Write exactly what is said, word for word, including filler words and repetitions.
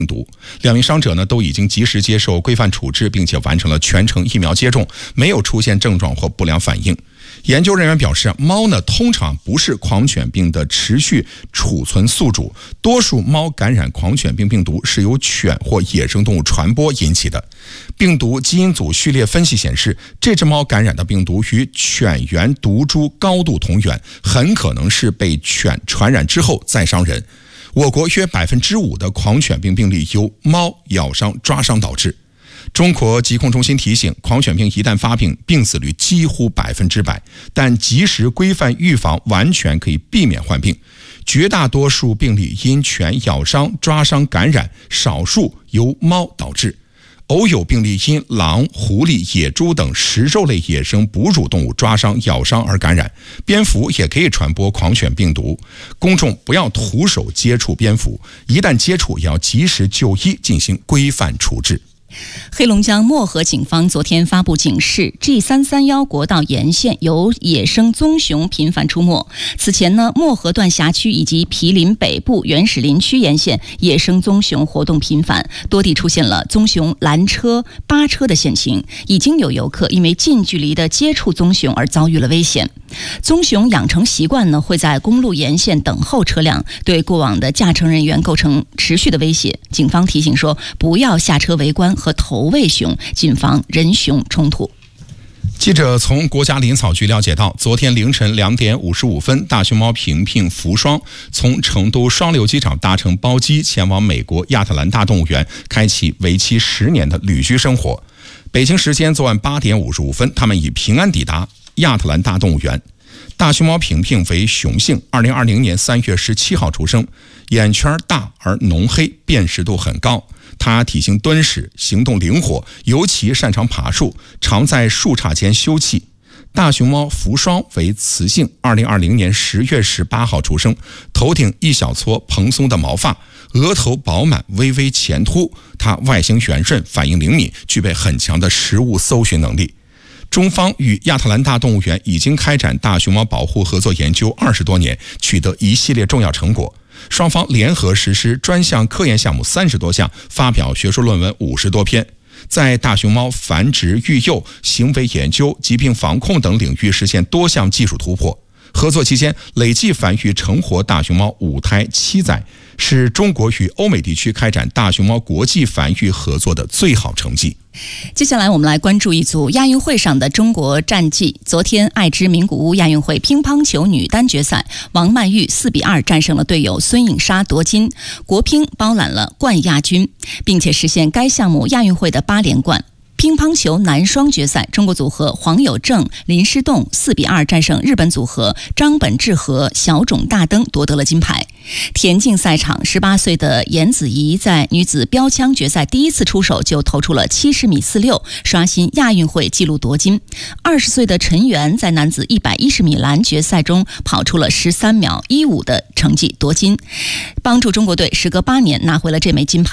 病毒。两名伤者呢都已经及时接受规范处置，并且完成了全程疫苗接种，没有出现症状或不良反应。研究人员表示，猫呢通常不是狂犬病的持续储存宿主，多数猫感染狂犬病病毒是由犬或野生动物传播引起的。病毒基因组序列分析显示，这只猫感染的病毒与犬源毒株高度同源，很可能是被犬传染之后再伤人。我国约百分之五的狂犬病病例由猫咬伤、抓伤导致。中国疾控中心提醒，狂犬病一旦发病，病死率几乎百分之百，但及时规范预防，完全可以避免患病。绝大多数病例因犬咬伤、抓伤感染，少数由猫导致。偶有病例因狼、狐狸、野猪等食肉类野生哺乳动物抓伤、咬伤而感染。蝙蝠也可以传播狂犬病毒，公众不要徒手接触蝙蝠，一旦接触也要及时就医，进行规范处置。 黑龙江漠河警方昨天发布警示 ，G 三三一 国道沿线有野生棕熊频繁出没。此前呢，漠河段辖区以及毗邻北部原始林区沿线野生棕熊活动频繁，多地出现了棕熊拦车、扒车的现情，已经有游客因为近距离的接触棕熊而遭遇了危险。棕熊养成习惯呢，会在公路沿线等候车辆，对过往的驾乘人员构成持续的威胁。警方提醒说，不要下车围观和投喂熊，谨防人熊冲突。 记者从国家林草局了解到，昨天凌晨两点五十五分，大熊猫平平、福双从成都双流机场搭乘包机前往美国亚特兰大动物园，开启为期十年的旅居生活。北京时间昨晚八点五十五分，他们已平安抵达亚特兰大动物园。大熊猫平平为雄性，二零二零年三月十七号出生，眼圈大而浓黑，辨识度很高。它体型敦实，行动灵活，尤其擅长爬树，常在树杈间休憩。大熊猫福双为雌性，二零二零年十月十八号出生，头顶一小撮蓬松的毛发，额头饱满，微微前凸。它外形圆润，反应灵敏，具备很强的食物搜寻能力。中方与亚特兰大动物园已经开展大熊猫保护合作研究二十多年，取得一系列重要成果。双方联合实施专项科研项目三十多项，发表学术论文五十多篇，在大熊猫繁殖、育幼、行为研究、疾病防控等领域实现多项技术突破。合作期间，累计繁育成活大熊猫五胎七载，是中国与欧美地区开展大熊猫国际繁育合作的最好成绩。 接下来我们来关注一组亚运会上的中国战绩。昨天爱知名古屋亚运会乒乓球女单决赛，王曼玉四比二战胜了队友孙颖莎夺金，国乒包揽了冠亚军，并且实现该项目亚运会的八连冠。乒乓球男双决赛，中国组合黄有正、林诗栋四比二战胜日本组合张本智和、小冢大登，夺得了金牌。田径赛场，十八岁的严子怡在女子标枪决赛第一次出手就投出了七十米四六，刷新亚运会纪录夺金。二十岁的陈元在男子一百一十米栏决赛中跑出了十三秒一五的成绩夺金，帮助中国队时隔八年拿回了这枚金牌。